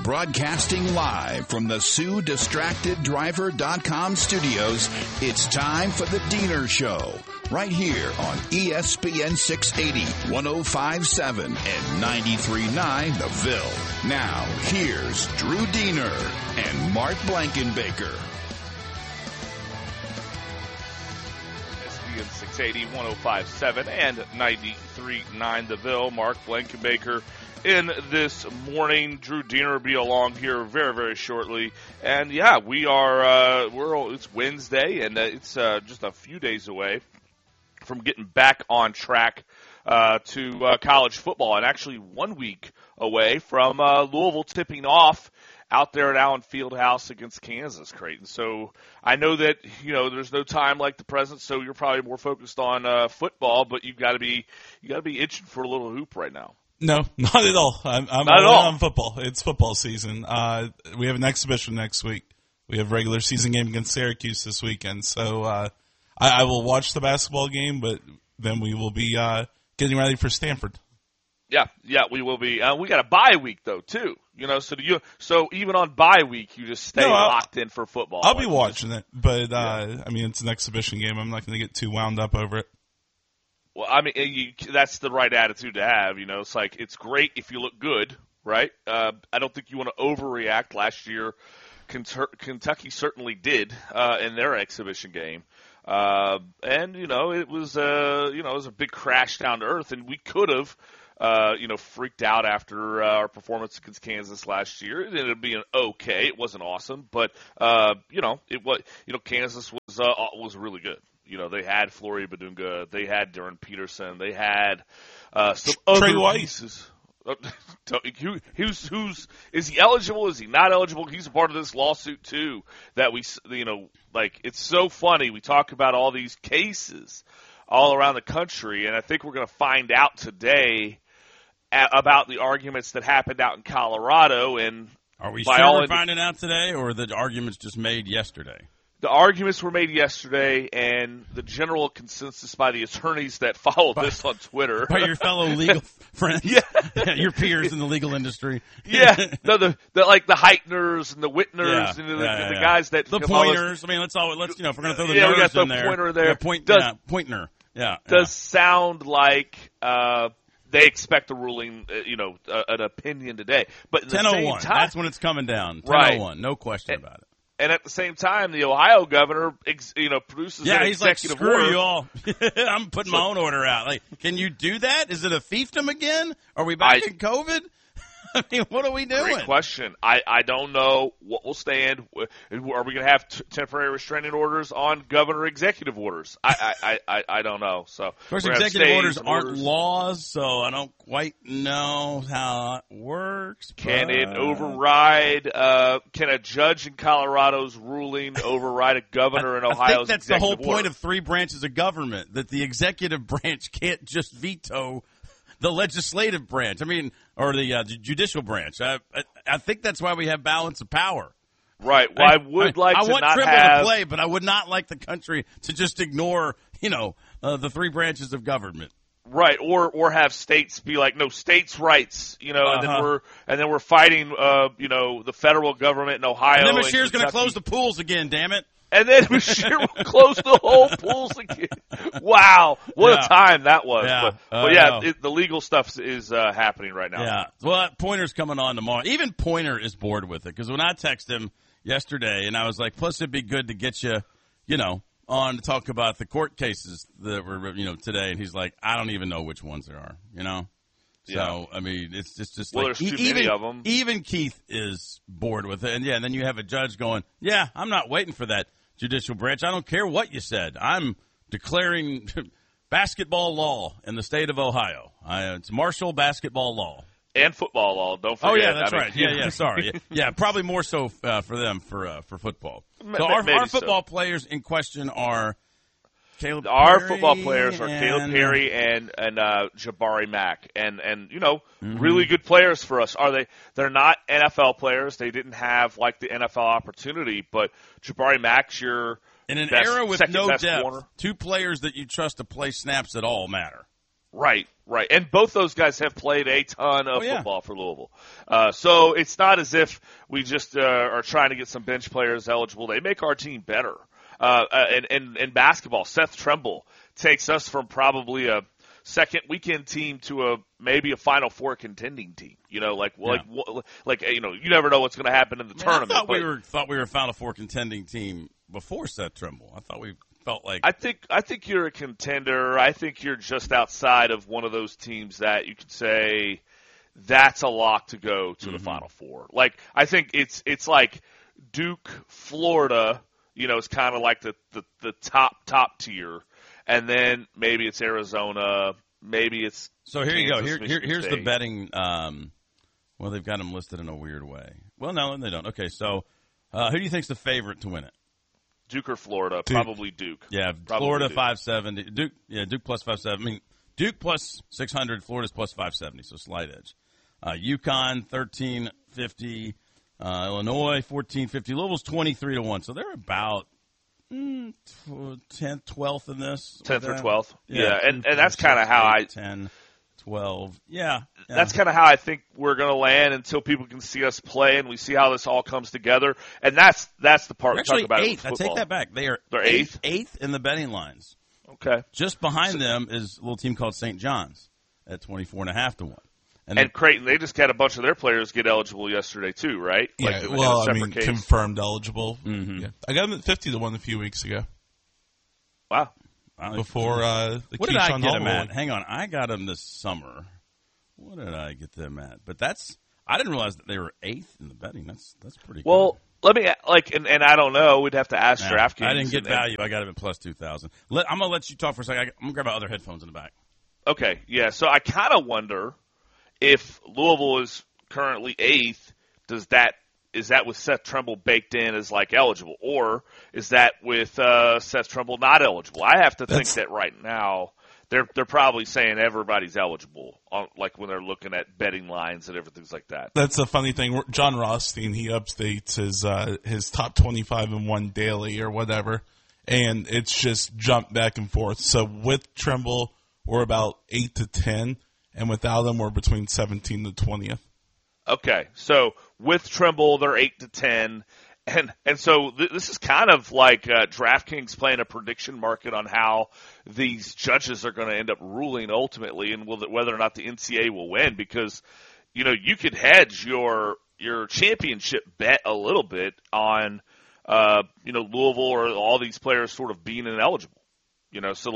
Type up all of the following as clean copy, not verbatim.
Broadcasting live from the SueDistractedDriver.com studios, it's time for the Diener Show. Right here on ESPN 680, 105.7, and 93.9 The Ville. Now, here's Drew Diener and Mark Blankenbaker. ESPN 680, 105.7, and 93.9 The Ville. Mark Blankenbaker in this morning. Drew Diener will be along here very, very shortly. And yeah, we are, it's Wednesday, and it's just a few days away from getting back on track to college football, and actually 1 week away from Louisville tipping off out there at Allen Fieldhouse against Kansas, Creighton. So I know that, there's no time like the present, so you're probably more focused on football, but you got to be itching for a little hoop right now. No, not at all. I'm not at all on football. It's football season. We have an exhibition next week. We have a regular season game against Syracuse this weekend. So I will watch the basketball game, but then we will be getting ready for Stanford. Yeah, we will be. We got a bye week though too. So even on bye week, you just stay locked in for football. I'll be watching it, but it's an exhibition game. I'm not going to get too wound up over it. Well, that's the right attitude to have. It's like, it's great if you look good, right? I don't think you want to overreact. Last year, Kentucky certainly did in their exhibition game. It was a big crash down to earth, and we could have, freaked out after our performance against Kansas last year. It ended up being okay. It wasn't awesome, but Kansas was really good. They had Flory Badunga, they had Darren Peterson, they had some other pieces. Is he eligible? Is he not eligible? He's a part of this lawsuit too. That it's so funny. We talk about all these cases all around the country, and I think we're going to find out today about the arguments that happened out in Colorado. And are we sure we're finding out today, or the arguments just made yesterday? The arguments were made yesterday, and the general consensus by the attorneys that followed this on Twitter. By your fellow legal friends? Yeah. Your peers in the legal industry. Yeah. No, the Heitners and the Whitners and the guys that... The Pointers. If we're going to throw the nerds in there. Pointer there. Pointner. Yeah. Does sound like... they expect a ruling, an opinion today. But at the 10:01. Same time, that's when it's coming down. 10:01. Right. No question about it. And at the same time, the Ohio governor, produces an executive order. Screw you all. I'm putting my own order out. Like, can you do that? Is it a fiefdom again? Are we back in COVID? I mean, what are we doing? Great question. I don't know what will stand. Are we going to have temporary restraining orders on governor executive orders? I don't know. So, of course, executive orders aren't laws, so I don't quite know how it works. Can it override? Can a judge in Colorado's ruling override a governor in Ohio's I think that's the whole point order? of three branches of government, that the executive branch can't just veto the legislative branch, or the judicial branch. I think that's why we have balance of power. Right. Well, I would like to want not Tribble have to play, but I would not like the country to just ignore, the three branches of government. Right. Or have states be like, no, states' rights, and then we're fighting, the federal government in Ohio. And then Bashir's going to close the pools again, damn it. And then Bashir will close the whole pools again. Wow. What a time that was. Yeah. The legal stuff is happening right now. Yeah. Well, Pointer's coming on tomorrow. Even Pointer is bored with it, because when I texted him yesterday and I was like, plus it'd be good to get you, on to talk about the court cases that were, today. And he's like, I don't even know which ones there are, So, it's just well, like, there's too many of them. Even Keith is bored with it. And and then you have a judge going, I'm not waiting for that judicial branch. I don't care what you said. I'm declaring basketball law in the state of Ohio. It's martial basketball law. And football law, don't forget. Oh, yeah, that's right. Yeah, sorry. Yeah, probably more so for them for football. So our football players in question are Caleb Perry. Our football players are Caleb Perry and Jabari Mack. And really good players for us. They're not NFL players. They didn't have, the NFL opportunity. But Jabari Mack's your in an era with no depth, corner. Two players that you trust to play snaps at all matter. Right. And both those guys have played a ton of football for Louisville. So it's not as if we just are trying to get some bench players eligible. They make our team better. And in basketball, Seth Trimble takes us from probably a second weekend team to maybe a Final Four contending team. You never know what's going to happen in the tournament. I thought we were a Final Four contending team before Seth Trimble. I thought we felt like I think you're a contender. I think you're just outside of one of those teams that you could say that's a lock to go to the Final Four. Like I think it's like Duke, Florida, is kind of like the top tier, and then maybe it's Arizona, maybe it's so here Kansas, you go. Here's State. the betting. Well, they've got them listed in a weird way. Well, no, they don't. Okay, so who do you think's the favorite to win it? Duke or Florida? Duke. Probably Duke. Yeah, probably Florida Duke. 570. Duke, Duke plus 570. I mean, Duke plus 600. Florida's plus 570, so slight edge. UConn 1350. Illinois 1450. Louisville's 23-1. So they're about 10th, 12th in this. 10th or 12th. Yeah, and 10, that's kind of how 10, 12. Yeah. That's kind of how I think we're going to land until people can see us play and we see how this all comes together. And that's the part we're talking about. Eighth. I take that back. They're eighth? Eighth in the betting lines. Okay. Just behind them is a little team called St. John's at 24.5 to 1. And Creighton, they just had a bunch of their players get eligible yesterday too, right? Yeah, case. confirmed eligible. Mm-hmm. Yeah. I got them at 50 to 1 a few weeks ago. Wow. Before the what did I get them Hall at? Hang on, I got them this summer. What did I get them at? But I didn't realize that they were 8th in the betting. That's pretty. Well, good. let me and I don't know. We'd have to ask DraftKings. I didn't get value. I got them at plus 2,000. I'm gonna let you talk for a second. I'm gonna grab my other headphones in the back. Okay, yeah. So I kind of wonder if Louisville is currently 8th. Is that with Seth Trimble baked in as like eligible, or is that with Seth Trimble not eligible? I have to think that right now they're probably saying everybody's eligible, like when they're looking at betting lines and everything like that. That's a funny thing. John Rothstein, he updates his top 25 in one daily or whatever, and it's just jumped back and forth. So with Trimble, we're about 8 to 10, and without him, we're between 17 to 20th. Okay, so with Trimble, they're 8 to 10, and so this is kind of like DraftKings playing a prediction market on how these judges are going to end up ruling ultimately, and whether or not the NCAA will win. Because you could hedge your championship bet a little bit on Louisville or all these players sort of being ineligible. So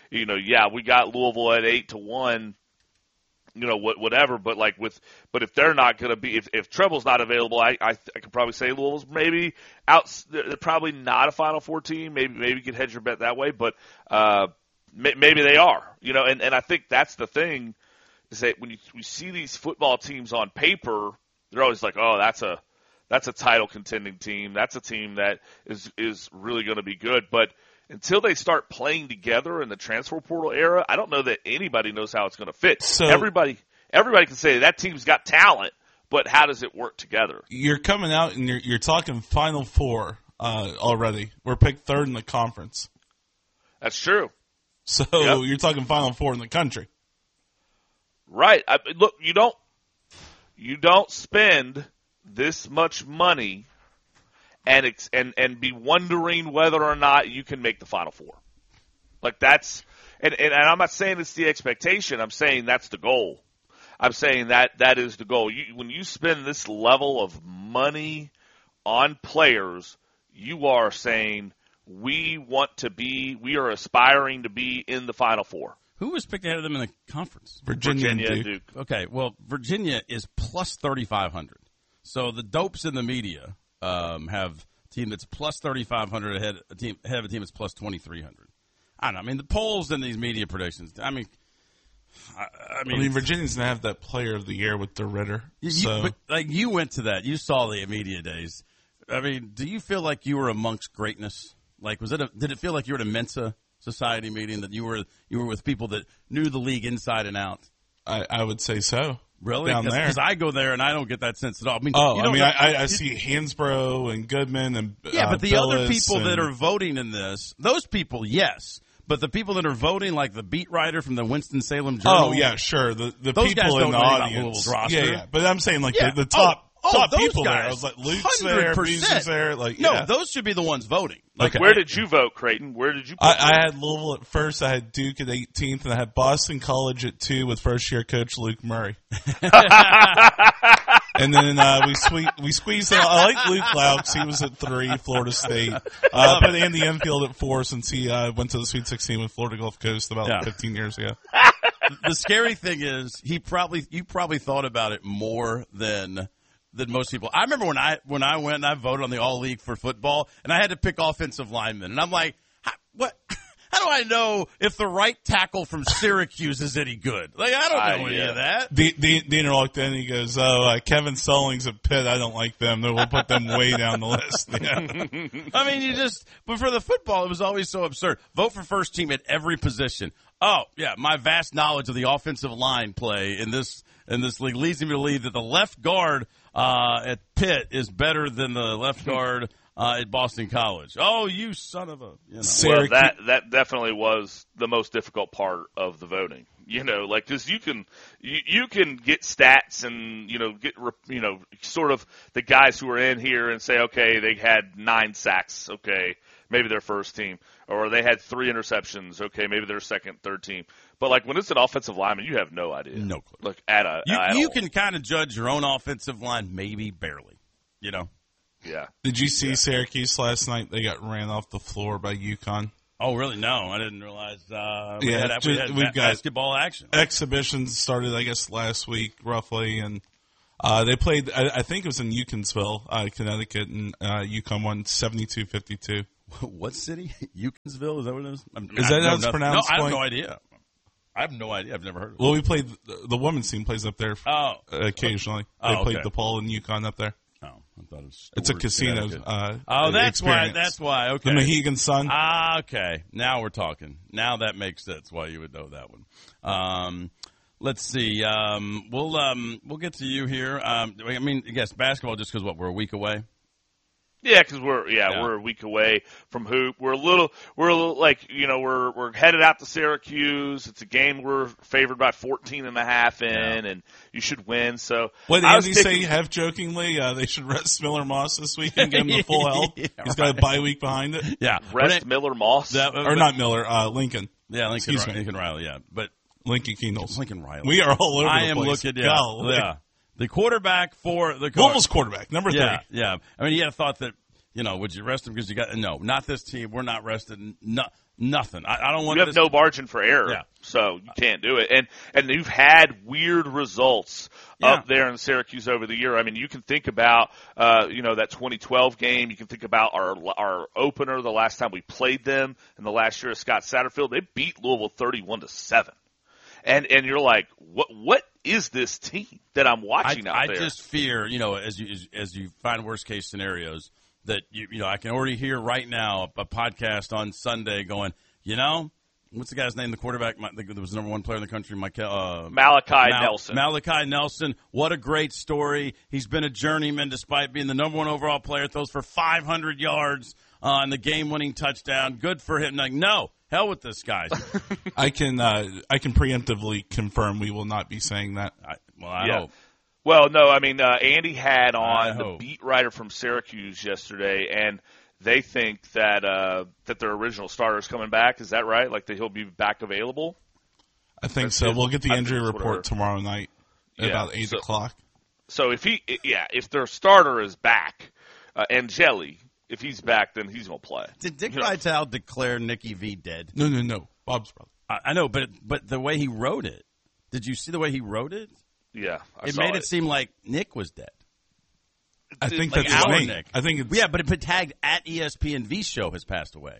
we got Louisville at 8 to 1. Whatever, but if they're not going to be, if Trimble's not available, I could probably say Louisville's maybe out. They're probably not a Final Four team. Maybe you could hedge your bet that way, but maybe they are. And I think that's the thing is that when we see these football teams on paper, they're always like, oh, that's a title contending team. That's a team that is really going to be good, but until they start playing together in the transfer portal era, I don't know that anybody knows how it's going to fit. So everybody can say that team's got talent, but how does it work together? You're coming out and you're talking Final Four already. We're picked 3rd in the conference. That's true. So You're talking Final Four in the country, right? Look, you don't spend this much money and be wondering whether or not you can make the Final Four. Like that's, and I'm not saying it's the expectation. I'm saying that's the goal. I'm saying that is the goal. When you spend this level of money on players, you are saying we are aspiring to be in the Final Four. Who was picked ahead of them in the conference? Virginia and Duke. Okay, well, Virginia is plus 3,500. So the dopes in the media have a team that's plus 3,500 ahead of a team that's plus 2,300. I don't know. I mean, the polls and these media predictions. I mean, Virginia's gonna have that Player of the Year with DeRidder. But you went to that. You saw the media days. I mean, do you feel like you were amongst greatness? Like, did it feel like you were at a Mensa Society meeting, that you were with people that knew the league inside and out? I would say so. Really? Down there. Because I go there and I don't get that sense at all. I see Hansbrough and Goodman and but the Billis other people that are voting in this, those people, yes. But the people that are voting, like the beat writer from the Winston-Salem Journal. Oh, yeah, sure. The those guys people don't in the know about audience. Louisville's roster. Yeah. But I'm saying, like, Yeah. the top those people guys, there. I was like, Luke's there, 100%. Beasley's there. Like, No, yeah. those should be the ones voting. Like, Where did you vote, Creighton? Where did you? I had Louisville at first. I had Duke at 18th, and I had Boston College at 2 with first-year coach Luke Murray. And then we squeezed out. I like Luke Laux. He was at 3, Florida State. Put Andy Enfield at 4 since he went to the Sweet 16 with Florida Gulf Coast about 15 years ago. The scary thing is, you probably thought about it more than most people. I remember when I went and I voted on the All League for football, and I had to pick offensive linemen, and I'm like, what? How do I know if the right tackle from Syracuse is any good? Like, I don't know any of that. Diener walked in and he goes, Kevin Stallings at Pitt, I don't like them. We'll put them way down the list. Yeah. I mean, but for the football, it was always so absurd. Vote for first team at every position. Oh, yeah, my vast knowledge of the offensive line play in this league leads me to believe that the left guard at Pitt is better than the left guard at Boston College. Oh, you son of a! You know. Well, that definitely was the most difficult part of the voting. Like, because you can get stats and get sort of the guys who are in here and say, okay, they had 9 sacks, okay, maybe they're first team, or they had 3 interceptions, okay, maybe they're second, third team. But like when it's an offensive lineman, you have no idea, no clue. Like at you all. can kind of judge your own offensive line, maybe barely, Yeah. Did you see Syracuse last night? They got ran off the floor by UConn. Oh, really? No, I didn't realize. We Yeah, had we've got basketball action. Exhibitions started, I guess, last week, roughly, and they played, I think it was in Euconsville, Connecticut, and UConn won 72-52. What city? Euconsville? Is that what it is? Is that how it's pronounced? No, I have no idea. I've never heard of it. Well, we played, the women's team plays up there occasionally. They played DePaul and UConn up there. Oh, I thought it was. It's a casino. That's why. Okay. The Mohegan Sun. Okay. Now we're talking. Now that makes sense. Why you would know that one. Let's see. We'll get to you here. I guess basketball just because we're a week away. Yeah, because we're a week away from hoop. We're a little like, we're headed out to Syracuse. It's a game we're favored by 14.5 and you should win. So what did Andy say half jokingly? They should rest Miller Moss this week and give him the full health. He's got a bye week behind it. Yeah, rest Miller Moss or not Miller, Lincoln. Yeah, Lincoln Riley. Yeah, but Lincoln Keenels. Lincoln Riley. We are all over. I the am place. looking. Yeah. The quarterback for the Louisville's quarterback, number 3. Yeah. I mean, you had thought that, would you rest him because you got – no, not this team. We're not rested. Nothing. I don't want You have no margin for error, so you can't do it. And you've had weird results up there in Syracuse over the year. I mean, you can think about, that 2012 game. You can think about our opener the last time we played them in the last year of Scott Satterfield. They beat Louisville 31-7. And you're like, what is this team that I'm watching out there? I just fear, as you find worst case scenarios, that I can already hear right now a podcast on Sunday going, what's the guy's name? The quarterback that was the number 1 player in the country, Malachi Nelson. Malachi Nelson. What a great story. He's been a journeyman despite being the number 1 overall player. Throws for 500 yards on the game-winning touchdown. Good for him. Like, no. Hell with this guy. I can preemptively confirm we will not be saying that. I hope. Well, no, I mean, Andy had on the beat writer from Syracuse yesterday, and they think that their original starter is coming back. Is that right? Like that he'll be back available? I think so. We'll get the injury report tomorrow night at about 8 o'clock. So if their starter is back, Angeli, if he's back, then he's going to play. Did Dick Vitale declare Nicky V dead? No. Bob's brother. I know, but the way he wrote it, did you see the way he wrote it? Yeah, it made it seem like Nick was dead. I think like that's our Nick. Nick. I think it's, but it tagged at ESPN V show has passed away.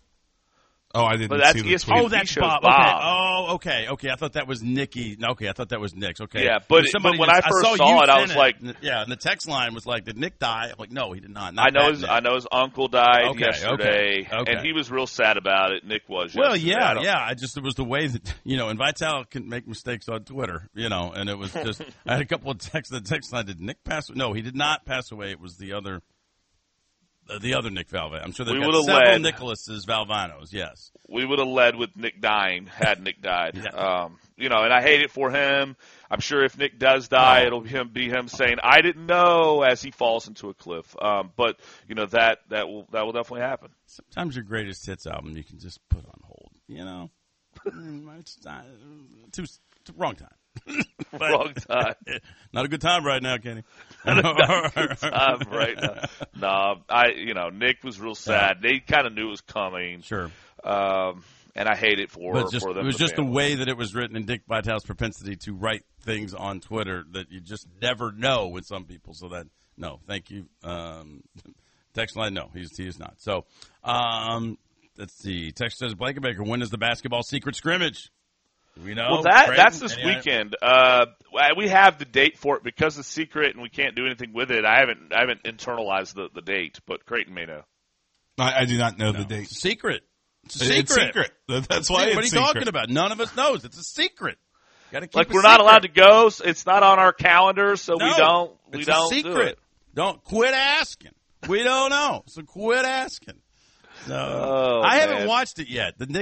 Oh, I didn't see the tweet. Oh, that's Bob. Okay. Okay. I thought that was Nicky. Okay, I thought that was Nick's. Okay. Yeah, but when I first saw it, I was like, yeah. And the text line was like, "Did Nick die?" I'm like, "No, he did not." I know his uncle died yesterday, and he was real sad about it. Nick was. Well, yeah. It was the way that and Vitale can make mistakes on Twitter, and it was just. I had a couple of texts. The text line, did Nick pass? No, he did not pass away. It was the other. The other Nick Valvano. I'm sure they've We got would've several led. Nicholas's Valvanos, yes. We would have led with Nick dying had Nick died. Yeah. And I hate it for him. I'm sure if Nick does die, it'll be him saying, "I didn't know," as he falls into a cliff. But that will definitely happen. Sometimes your greatest hits album you can just put on hold. It's wrong time. Wrong time. Not a good time right now, Kenny. Not a good time right now. No, Nick was real sad. They kind of knew it was coming. Sure. And I hate it for them. It was just the way that it was written, and Dick Vitale's propensity to write things on Twitter that you just never know with some people. So no, thank you. Text line, no, he is not. So, let's see. Text says, Blankenbaker, when is the basketball secret scrimmage? We know. Well, that's this weekend. We have the date for it because it's secret and we can't do anything with it. I haven't internalized the date, but Creighton may know. I do not know the date. It's secret. It's a It's secret. That's why it's What are you secret. talking about? None of us knows. It's a secret. Gotta keep Like it we're not secret. allowed to go. So it's not on our calendar, so we don't. It's We don't a secret. do it. Don't quit asking. We don't know, so quit asking. So, I haven't watched it yet. The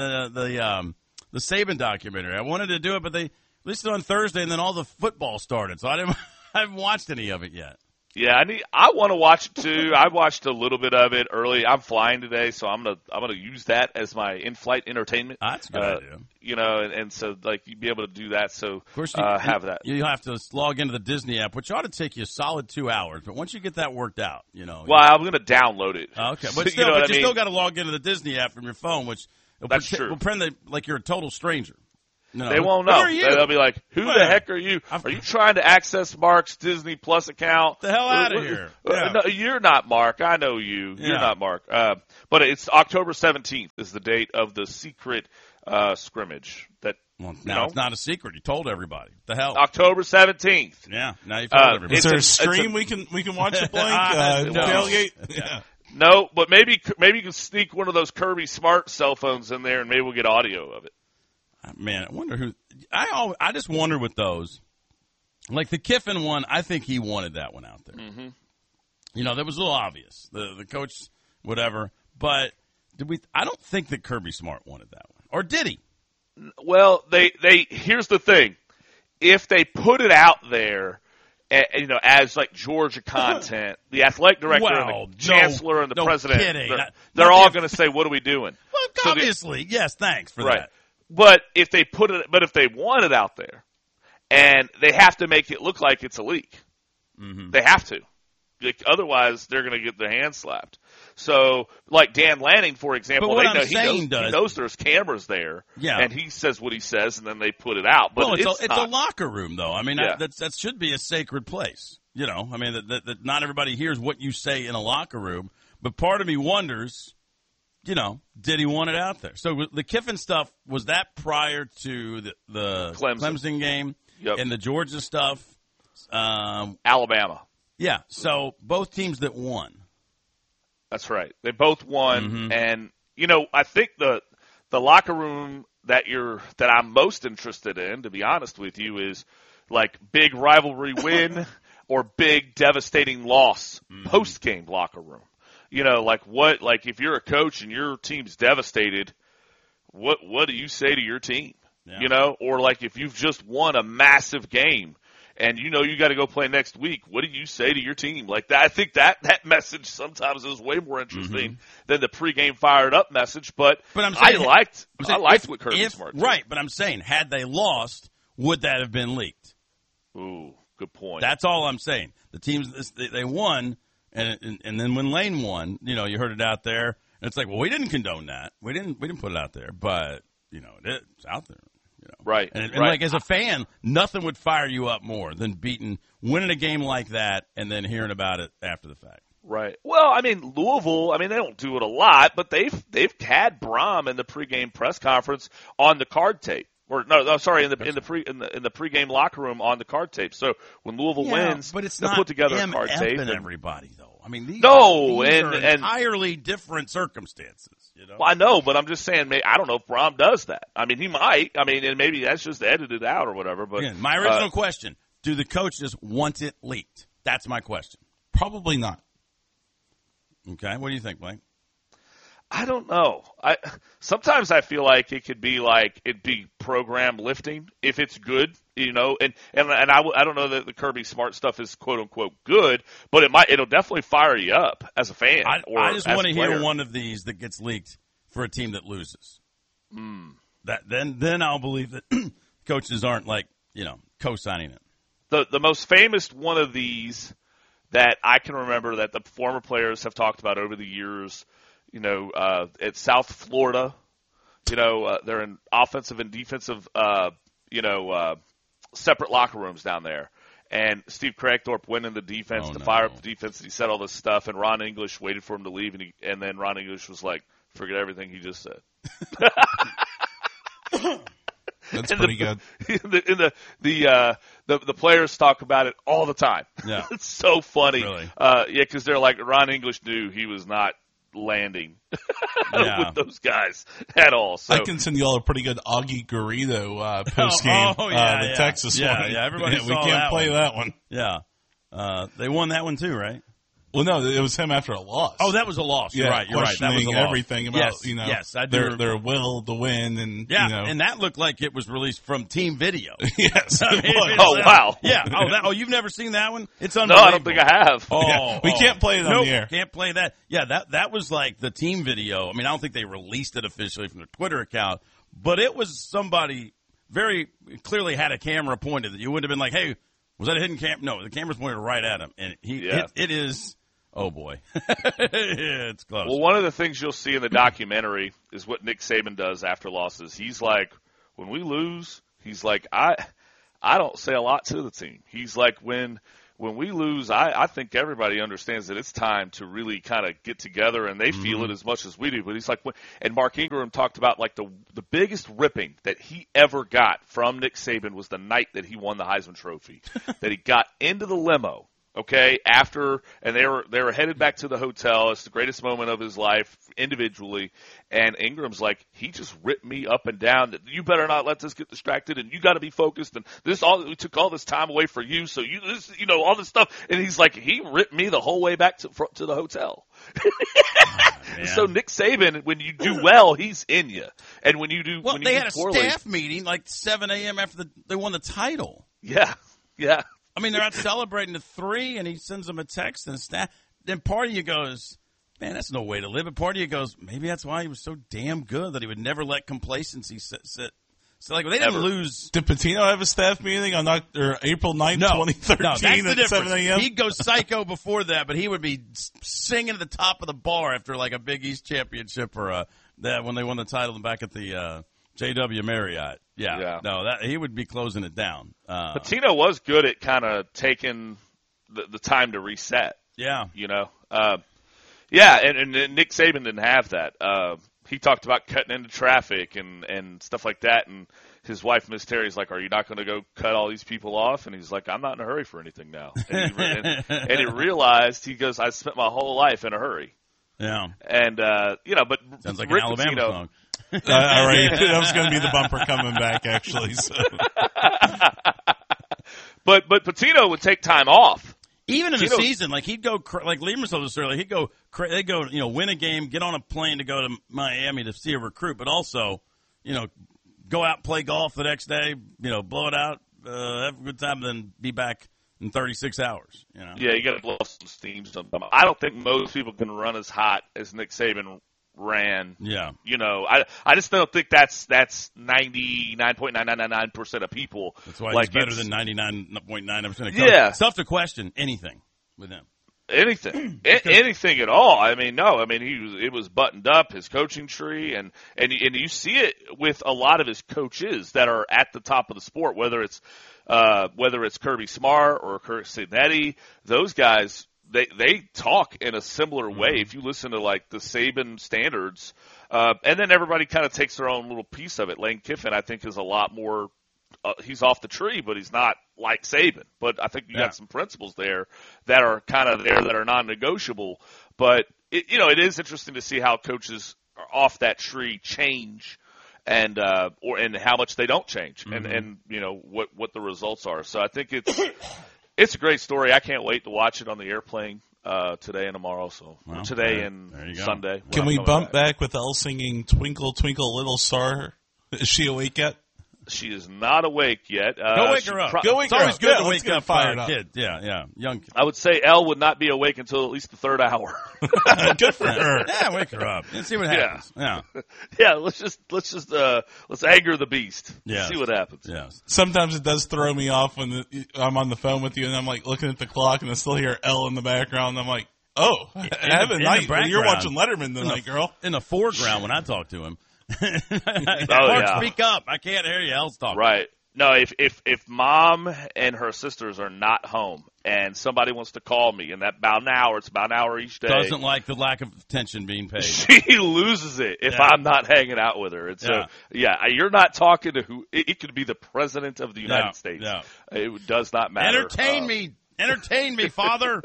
Saban documentary. I wanted to do it, but they released it on Thursday, and then all the football started, so I haven't watched any of it yet. Yeah, I want to watch it too. I watched a little bit of it early. I'm flying today, so I'm gonna use that as my in-flight entertainment. That's a good idea. And so like you'd be able to do that. So Of course, have that. You have to log into the Disney app, which ought to take you a solid 2 hours. But once you get that worked out, Well, I'm gonna download it. Okay, but still, you still got to log into the Disney app from your phone, which will true. pretend like you're a total stranger. No, They won't know. Who are you? They'll be like, "Who the heck are you? Are you trying to access Mark's Disney Plus account? The hell out of here!" Yeah. No, you're not Mark. I know you. You're not Mark. But it's October 17th is the date of the secret scrimmage. It's not a secret. You told everybody. The hell? October 17th. Yeah. Now you told everybody. Is there a stream we can watch it, Blank? Tailgate? Yeah. No, but maybe you can sneak one of those Kirby Smart cell phones in there, and maybe we'll get audio of it. Man, I wonder who. I just wonder with those, like the Kiffin one. I think he wanted that one out there. Mm-hmm. That was a little obvious. The coach, whatever. But did we? I don't think that Kirby Smart wanted that one, or did he? Well, they here's the thing: if they put it out there, as like Georgia content, the athletic director and the chancellor and the president, they're all going to say, "What are we doing?" Well, obviously, yes. Thanks for that. But if they want it out there, and they have to make it look like it's a leak, they have to. Otherwise, they're going to get their hands slapped. So, like Dan Lanning, for example, he knows there's cameras there, and he says what he says, and then they put it out. But it's a locker room, though. I mean, that should be a sacred place. That not everybody hears what you say in a locker room. But part of me wonders, did he want it out there? So the Kiffin stuff, was that prior to the Clemson game? Yep. And the Georgia stuff? Alabama. Yeah, so both teams that won. That's right. They both won, and I think the locker room that I'm most interested in, to be honest with you, is like big rivalry win or big devastating loss post game locker room. Like if you're a coach and your team's devastated, what do you say to your team? Yeah. Or like if you've just won a massive game and you got to go play next week, what do you say to your team? Like that, I think that message sometimes is way more interesting than the pregame fired up message. But I'm saying, I liked what Kirby Smart did. Right, but I'm saying, had they lost, would that have been leaked? Ooh, good point. That's all I'm saying. The teams they won, and then when Lane won, you heard it out there, and it's like, well, we didn't condone that. We didn't put it out there, but it's out there. Right. And like as a fan, nothing would fire you up more than winning a game like that and then hearing about it after the fact. Right. Well, I mean, Louisville, they don't do it a lot, but they've had Brom in the pregame press conference on the card tape. Or in the pregame locker room on the card tape. So when Louisville wins, but it's they'll not put together a card tape. And everybody though. These are entirely different circumstances. Well, I know, but I'm just saying. I don't know if Brom does that. He might. And maybe that's just edited out or whatever. But again, my original question: do the coaches want it leaked? That's my question. Probably not. Okay, what do you think, Blake? I don't know. Sometimes I feel like it could be like it'd be program lifting if it's good, and I don't know that the Kirby Smart stuff is quote unquote good, but it'll definitely fire you up as a fan. I just want to hear hear one of these that gets leaked for a team that loses. Then I'll believe that coaches aren't co-signing it. The most famous one of these that I can remember that the former players have talked about over the years. At South Florida, they're in offensive and defensive, separate locker rooms down there. And Steve Kragthorpe went in the defense to fire up the defense, and he said all this stuff, and Ron English waited for him to leave, and then Ron English was like, forget everything he just said. That's pretty good. The players talk about it all the time. Yeah. It's so funny. Really? Because they're like, Ron English knew he was not landing with those guys at all. So I can send you all a pretty good Augie Garrido post game. The Texas one. Yeah, everybody we can't play that one. Yeah, they won that one too, right? Well, no, it was him after a loss. Oh, that was a loss. Yeah, You're right. That was a loss. Everything about yes, I do. their will to win, and and that looked like it was released from team video. Yes. Oh wow. Yeah. You've never seen that one? It's No, unbelievable. I don't think I have. We can't play it on the air. Can't play that. Yeah, that was like the team video. I mean, I don't think they released it officially from their Twitter account, but it was somebody very clearly had a camera pointed that you wouldn't have been like, hey, was that a hidden camera? No, the camera's pointed right at him, and it is. Oh boy, it's close. Well, one of the things you'll see in the documentary is what Nick Saban does after losses. He's like, when we lose, he's like, I don't say a lot to the team. He's like, when we lose, I think everybody understands that it's time to really kind of get together, and they feel it as much as we do. But he's like, and Mark Ingram talked about like the biggest ripping that he ever got from Nick Saban was the night that he won the Heisman Trophy, that he got into the limo. Okay, and they were headed back to the hotel. It's the greatest moment of his life individually. And Ingram's like, he just ripped me up and down. You better not let this get distracted, and you got to be focused. And we took all this time away for you, so all this stuff. And he's like, he ripped me the whole way back to the hotel. So Nick Saban, when you do well, he's in you, and when you do they had poorly, a staff meeting like 7 a.m. after they won the title. Yeah. I mean, they're out celebrating the 3, and he sends them a text and a staff. Then part of you goes, man, that's no way to live. And part of you goes, maybe that's why he was so damn good that he would never let complacency sit. So, like, they didn't lose. Did Patino have a staff meeting on April 9th, 2013 at 7 a.m.? He'd go psycho before that, but he would be singing at the top of the bar after, like, a Big East championship or when they won the title back at the J.W. Marriott. Yeah. No, he would be closing it down. Patino was good at kind of taking the time to reset. Yeah. And Nick Saban didn't have that. He talked about cutting into traffic and stuff like that. And his wife, Miss Terry's like, are you not going to go cut all these people off? And he's like, I'm not in a hurry for anything now. And he realized, he goes, I spent my whole life in a hurry. Yeah. And, but sounds like Rick an Alabama Pitino, song. All right. That was going to be the bumper coming back, actually. So. But Patino would take time off. Even in the season, like he'd go, like Lieberman told us earlier, they'd go, win a game, get on a plane to go to Miami to see a recruit, but also, go out and play golf the next day, blow it out, have a good time, then be back in 36 hours. Yeah, you got to blow some steam sometime. I don't think most people can run as hot as Nick Saban ran. Yeah. I just don't think that's 99.999% of people. That's why he's better than 99.9% of yeah. It's tough to question anything with him. Anything at all. It was buttoned up, his coaching tree, and you see it with a lot of his coaches that are at the top of the sport, whether it's Kirby Smart or Kirk Cincinnati. Those guys, they talk in a similar way. If you listen to like the Saban standards, and then everybody kind of takes their own little piece of it. Lane Kiffin, I think, is a lot more. He's off the tree, but he's not like Saban. But I think you got some principles there that are kind of there that are non-negotiable. But it is interesting to see how coaches are off that tree change, and how much they don't change, and what the results are. So I think it's a great story. I can't wait to watch it on the airplane. today and tomorrow. So Well, today there and you go. Sunday. Can we bump back with Elle singing "Twinkle Twinkle Little Star"? Is she awake yet? She is not awake yet. Go wake her up. It's always good to wake up fired up. kid. Yeah, young kid. I would say Elle would not be awake until at least the third hour. Good for her. Yeah, wake her up and see what happens. Yeah. Yeah, let's anger the beast. Yes. See what happens. Yes. Sometimes it does throw me off when I'm on the phone with you and I'm like looking at the clock and I still hear Elle in the background. And I'm like, oh, have a night. You're watching Letterman tonight, girl. In the foreground when I talk to him. Mark, yeah. speak up. I can't hear you. Elle's talking. Right. No, if mom and her sisters are not home and somebody wants to call me, and it's about an hour each day. Doesn't like the lack of attention being paid. She loses it if I'm not hanging out with her. You're not talking to who. It could be the president of the United States. Yeah. It does not matter. Entertain me, Father.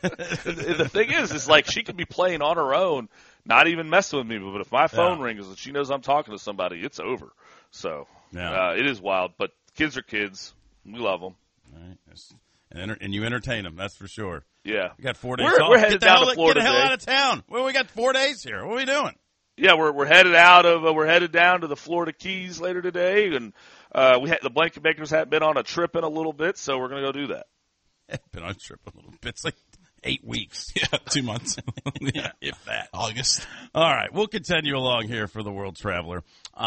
The thing is like she could be playing on her own, not even messing with me. But if my phone rings and she knows I'm talking to somebody, it's over. So it is wild. But kids are kids. We love them. All right. And you entertain them. That's for sure. Yeah. We got 4 days. We're headed down to Florida Get the hell today. out of town. Well, we got 4 days here. What are we doing? Yeah, we're headed down to the Florida Keys later today, and the Blanket Bakers haven't been on a trip in a little bit, so we're gonna go do that. Been on a trip a little bit. It's like 8 weeks. Yeah, 2 months. Yeah, if that. August. All right, we'll continue along here for the World Traveler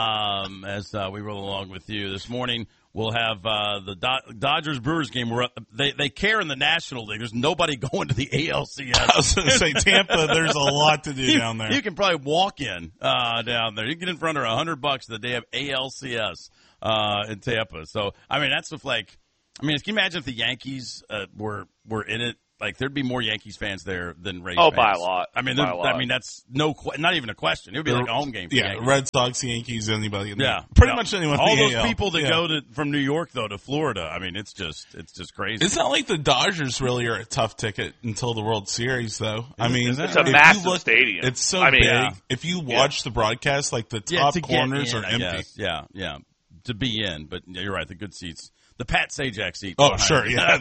as we roll along with you this morning. We'll have the Dodgers-Brewers game. They care in the National League. There's nobody going to the ALCS. I was going to say, Tampa, there's a lot to do down there. You can probably walk in down there. You can get in for under $100 the day of ALCS in Tampa. So, I mean, that's can you imagine if the Yankees were in it? Like, there'd be more Yankees fans there than Rays fans. Oh, by a lot. I mean, that's not even a question. It would be like a home game for Yankees. Red Sox, Yankees, anybody. Yeah. Pretty much anyone. All those people that go from New York, though, to Florida, I mean, it's just crazy. It's not like the Dodgers really are a tough ticket until the World Series, though. It's a massive stadium. It's so big. Yeah. If you watch the broadcast, like the top corners are empty. Yeah. To be in, but you're right, the good seats. The Pat Sajak seat. Oh, sure, yeah.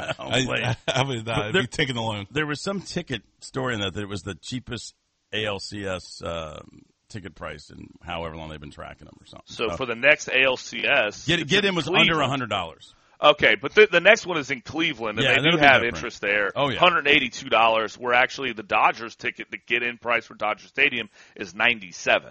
I would be taking the loan. There was some ticket story in that it was the cheapest ALCS ticket price in however long they've been tracking them or something. So for the next ALCS, get in was Cleveland. under $100. Okay, but the next one is in Cleveland, and they do have interest there. Oh, yeah. $182, where actually the Dodgers ticket, the get-in price for Dodger Stadium is $97.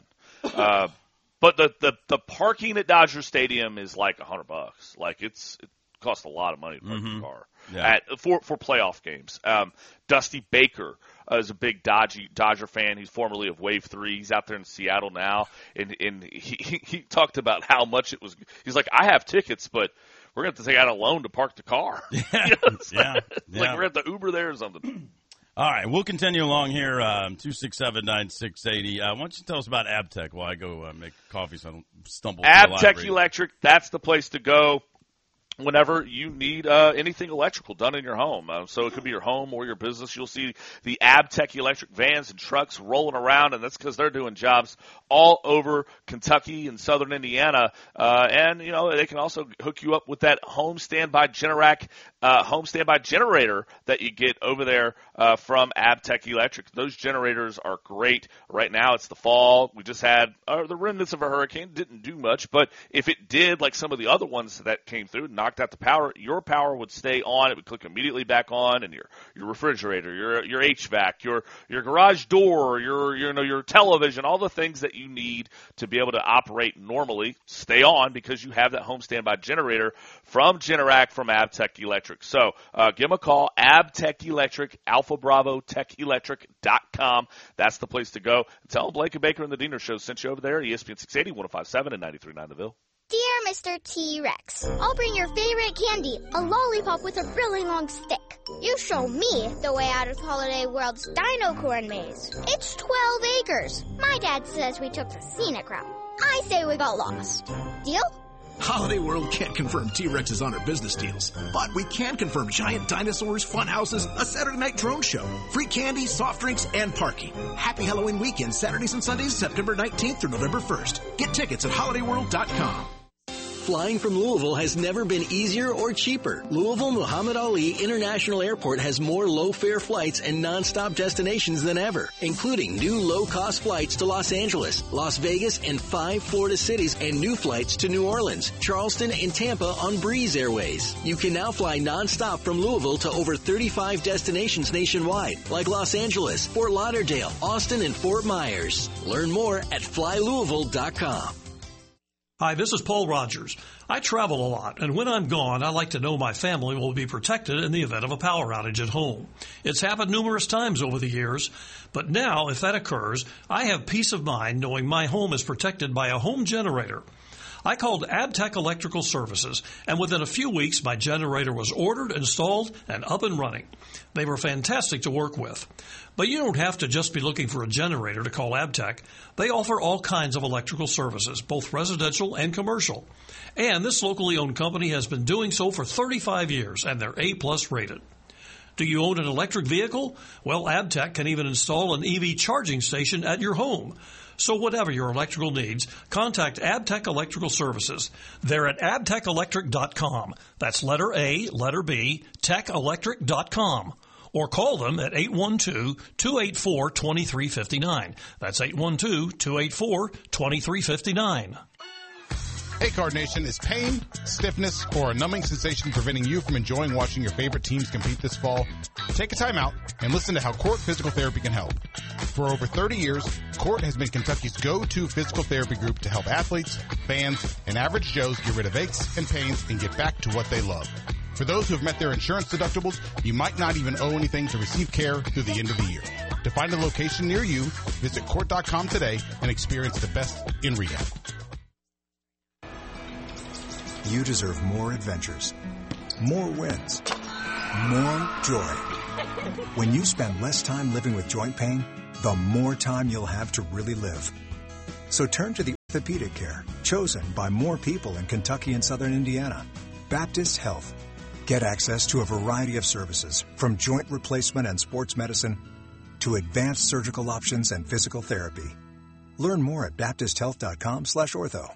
But the parking at Dodger Stadium is like $100. Like it costs a lot of money to park your car for playoff games. Dusty Baker is a big Dodger fan. He's formerly of Wave 3. He's out there in Seattle now, and he talked about how much it was. He's like, I have tickets, but we're going to have to take out a loan to park the car. Like we're at the Uber there or something. All right, we'll continue along here, 267-9680. Why don't you tell us about AbTech while I go make coffee so I don't stumble through the AbTech library. Electric, that's the place to go whenever you need anything electrical done in your home. So it could be your home or your business. You'll see the AbTech Electric vans and trucks rolling around, and that's because they're doing jobs all over Kentucky and southern Indiana. And, they can also hook you up with that home standby Generac home standby generator that you get over there from AbTech Electric. Those generators are great. Right now it's the fall. We just had the remnants of a hurricane. Didn't do much, but if it did, like some of the other ones that came through, knocked out the power, your power would stay on. It would click immediately back on, and your refrigerator, your HVAC, your garage door, your television, all the things that you need to be able to operate normally stay on because you have that home standby generator from Generac from AbTech Electric. So give them a call, AbTech Electric, AlphaBravoTechElectric.com. That's the place to go. Tell them Blake and Baker and the Diener Show sent you over there, ESPN 680, 105.7 and 93.9 The Ville. Dear Mr. T-Rex, I'll bring your favorite candy, a lollipop with a really long stick. You show me the way out of Holiday World's Dino Corn Maze. It's 12 acres. My dad says we took the scenic route. I say we got lost. Deal? Holiday World can't confirm T-Rexes on our business deals, but we can confirm giant dinosaurs, fun houses, a Saturday night drone show, free candy, soft drinks, and parking. Happy Halloween weekend, Saturdays and Sundays, September 19th through November 1st. Get tickets at holidayworld.com. Flying from Louisville has never been easier or cheaper. Louisville Muhammad Ali International Airport has more low-fare flights and non-stop destinations than ever, including new low-cost flights to Los Angeles, Las Vegas, and 5 Florida cities, and new flights to New Orleans, Charleston, and Tampa on Breeze Airways. You can now fly non-stop from Louisville to over 35 destinations nationwide, like Los Angeles, Fort Lauderdale, Austin, and Fort Myers. Learn more at flylouisville.com. Hi, this is Paul Rogers. I travel a lot, and when I'm gone, I like to know my family will be protected in the event of a power outage at home. It's happened numerous times over the years, but now, if that occurs, I have peace of mind knowing my home is protected by a home generator. I called Abtech Electrical Services, and within a few weeks, my generator was ordered, installed, and up and running. They were fantastic to work with. But you don't have to just be looking for a generator to call Abtech. They offer all kinds of electrical services, both residential and commercial. And this locally owned company has been doing so for 35 years, and they're A+ rated. Do you own an electric vehicle? Well, Abtech can even install an EV charging station at your home. So whatever your electrical needs, contact Abtech Electrical Services. They're at abtechelectric.com. That's letter A, letter B, techelectric.com. Or call them at 812-284-2359. That's 812-284-2359. Hey, Card Nation, is pain, stiffness, or a numbing sensation preventing you from enjoying watching your favorite teams compete this fall? Take a time out and listen to how Court Physical Therapy can help. For over 30 years, Court has been Kentucky's go-to physical therapy group to help athletes, fans, and average Joes get rid of aches and pains and get back to what they love. For those who have met their insurance deductibles, you might not even owe anything to receive care through the end of the year. To find a location near you, visit court.com today and experience the best in rehab. You deserve more adventures, more wins, more joy. When you spend less time living with joint pain, the more time you'll have to really live. So turn to the orthopedic care chosen by more people in Kentucky and Southern Indiana. Baptist Health. Get access to a variety of services, from joint replacement and sports medicine to advanced surgical options and physical therapy. Learn more at baptisthealth.com/ortho.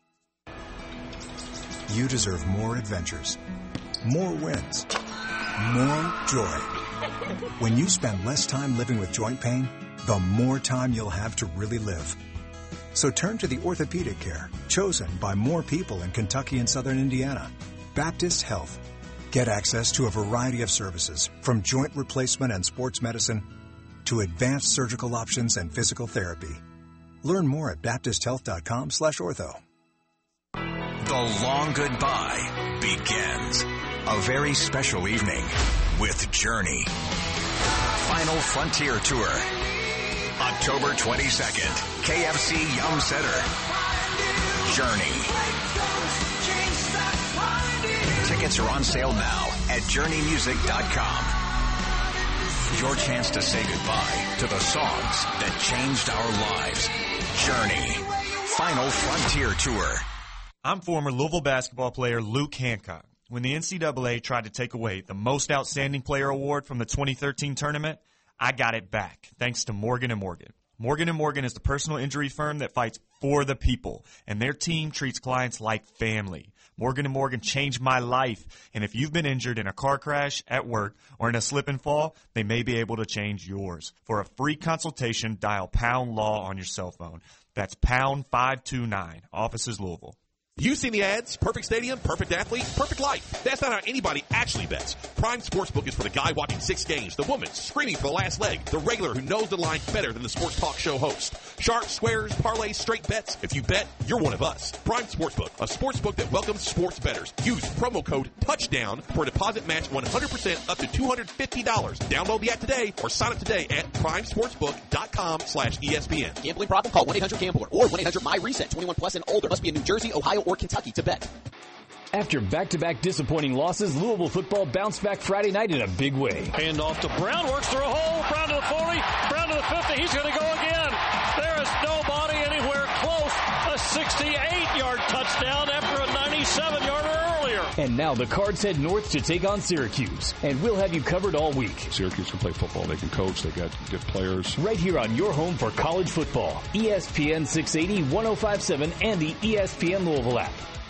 You deserve more adventures, more wins, more joy. When you spend less time living with joint pain, the more time you'll have to really live. So turn to the orthopedic care chosen by more people in Kentucky and Southern Indiana. Baptist Health. Get access to a variety of services, from joint replacement and sports medicine to advanced surgical options and physical therapy. Learn more at baptisthealth.com/ortho. The long goodbye begins. A very special evening with Journey. Final Frontier Tour. October 22nd, KFC Yum Center. Journey. Tickets are on sale now at journeymusic.com. Your chance to say goodbye to the songs that changed our lives. Journey. Final Frontier Tour. I'm former Louisville basketball player Luke Hancock. When the NCAA tried to take away the Most Outstanding Player Award from the 2013 tournament, I got it back, thanks to Morgan & Morgan. Morgan & Morgan is the personal injury firm that fights for the people, and their team treats clients like family. Morgan & Morgan changed my life, and if you've been injured in a car crash, at work, or in a slip and fall, they may be able to change yours. For a free consultation, dial #LAW on your cell phone. That's #529. Offices Louisville. You've seen the ads. Perfect stadium, perfect athlete, perfect life. That's not how anybody actually bets. Prime Sportsbook is for the guy watching 6 games, the woman screaming for the last leg, the regular who knows the line better than the sports talk show host. Sharps, squares, parlays, straight bets. If you bet, you're one of us. Prime Sportsbook, a sportsbook that welcomes sports bettors. Use promo code TOUCHDOWN for a deposit match 100% up to $250. Download the app today or sign up today at primesportsbook.com/ESPN. Gambling problem? Call 1-800-GAMBLER or 1-800-MY-RESET. 21 plus and older. Must be in New Jersey, Ohio, or Kentucky to bet. After back-to-back disappointing losses, Louisville football bounced back Friday night in a big way. Hand off to Brown, works through a hole. Brown to the 40, Brown to the 50. He's going to go again. There is nobody anywhere close. A 68-yard touchdown after a 97-yarder earlier. And now the Cards head north to take on Syracuse. And we'll have you covered all week. Syracuse can play football. They can coach. They got good players. Right here on your home for college football. ESPN 680, 105.7, and the ESPN Louisville app.